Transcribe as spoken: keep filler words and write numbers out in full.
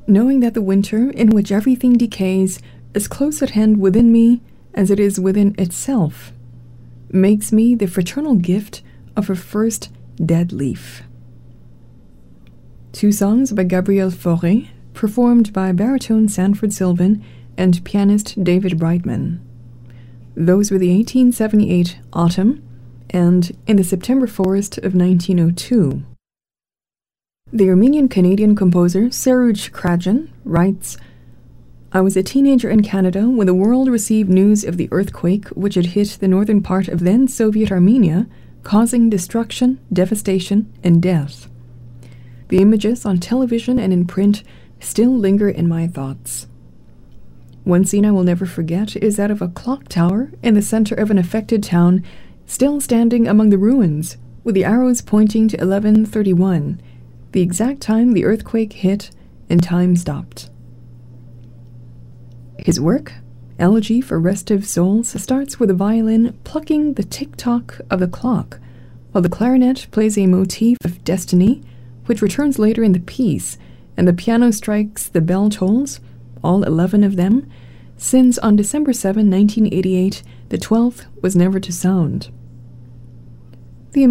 knowing that the winter in which everything decays is close at hand within me as it is within itself, makes me the fraternal gift of a first dead leaf. Two songs by Gabriel Fauré, performed by baritone Sanford Sylvan and pianist David Brightman. Those were the eighteen seventy-eight Autumn and In the September Forest of nineteen oh two. The Armenian-Canadian composer Seruj Krajan writes, "I was a teenager in Canada when the world received news of the earthquake which had hit the northern part of then Soviet Armenia, causing destruction, devastation, and death. The images on television and in print still linger in my thoughts. One scene I will never forget is that of a clock tower in the center of an affected town, still standing among the ruins, with the arrows pointing to eleven thirty-one, the exact time the earthquake hit and time stopped." His work, Elegy for Restive Souls, starts with a violin plucking the tick-tock of the clock, while the clarinet plays a motif of destiny, which returns later in the piece, and the piano strikes the bell tolls, all eleven of them, since on December seventh, nineteen eighty-eight, the twelfth was never to sound.